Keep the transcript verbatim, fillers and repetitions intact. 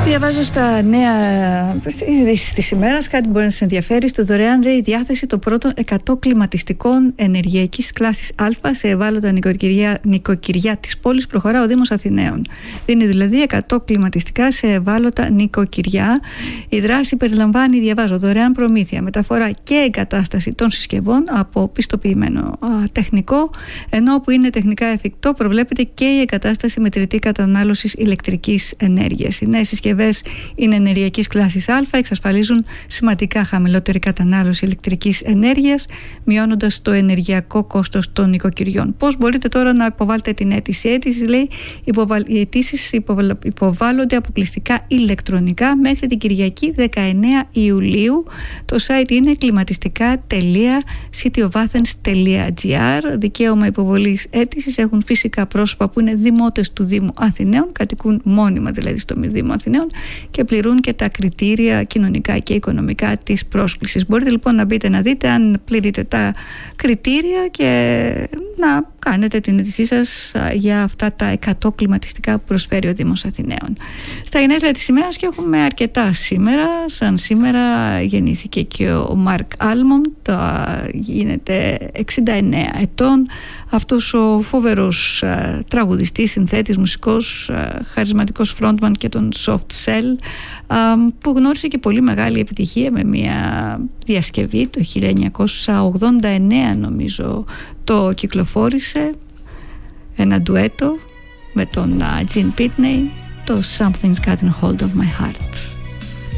Διαβάζω στα νέα ειδήσεις της ημέρας κάτι που μπορεί να σας ενδιαφέρει. Στο δωρεάν, λέει, η διάθεση των πρώτων εκατό κλιματιστικών ενεργειακής κλάσης Α σε ευάλωτα νοικοκυριά, νοικοκυριά της πόλης προχωρά ο Δήμος Αθηναίων. Δίνει δηλαδή εκατό κλιματιστικά σε ευάλωτα νοικοκυριά. Η δράση περιλαμβάνει, διαβάζω, δωρεάν προμήθεια, μεταφορά και εγκατάσταση των συσκευών από πιστοποιημένο α, τεχνικό, ενώ που είναι τεχνικά εφικτό προβλέπεται και η εγκατάσταση μετρητή κατανάλωσης ηλεκτρικής ενέργειας. Οι νέες συσκευές είναι ενεργειακής κλάσης Α, εξασφαλίζουν σημαντικά χαμηλότερη κατανάλωση ηλεκτρικής ενέργειας, μειώνοντας το ενεργειακό κόστος των νοικοκυριών. Πώς μπορείτε τώρα να υποβάλλετε την αίτηση? Η αίτηση, λέει, υποβα... οι αιτήσεις υποβα... υποβάλλονται αποκλειστικά ηλεκτρονικά μέχρι την Κυριακή δεκαεννέα Ιουλίου. Το site είναι κλιματιστικά τελεία cityofAthens τελεία gr. Δικαίωμα υποβολής αίτησης έχουν φυσικά πρόσωπα που είναι δημότες του Δήμου Αθηναίων, κατοικούν μόνιμα δηλαδή στο Δήμο Αθηναίων και πληρούν και τα κριτήρια κοινωνικά και οικονομικά της πρόσκλησης. Μπορείτε λοιπόν να μπείτε να δείτε αν πληρείτε τα κριτήρια και να κάνετε την αίτησή σας για αυτά τα εκατό κλιματιστικά που προσφέρει ο Δήμος Αθηναίων. Στα γενέθλια της ημέρας, και έχουμε αρκετά σήμερα, σαν σήμερα γεννήθηκε και ο Μάρκ Άλμοντ, γίνεται εξήντα εννέα ετών. Αυτός ο φοβερός uh, τραγουδιστής, συνθέτης, μουσικός, uh, χαρισματικός frontman και τον Soft Cell, uh, που γνώρισε και πολύ μεγάλη επιτυχία με μια διασκευή το χίλια εννιακόσια ογδόντα εννέα, νομίζω το κυκλοφόρησε, ένα ντουέτο με τον uh, Gene Pitney, το Something's Gotten Hold of My Heart.